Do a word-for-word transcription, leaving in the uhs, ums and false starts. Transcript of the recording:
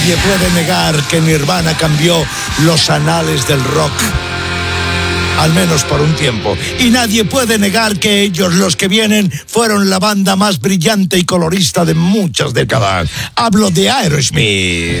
Nadie puede negar que Nirvana cambió los anales del rock, al menos por un tiempo. Y nadie puede negar que ellos, los que vienen, fueron la banda más brillante y colorista de muchas décadas. Hablo de Aerosmith.